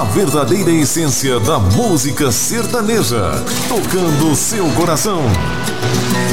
a verdadeira essência da música sertaneja, tocando seu coração.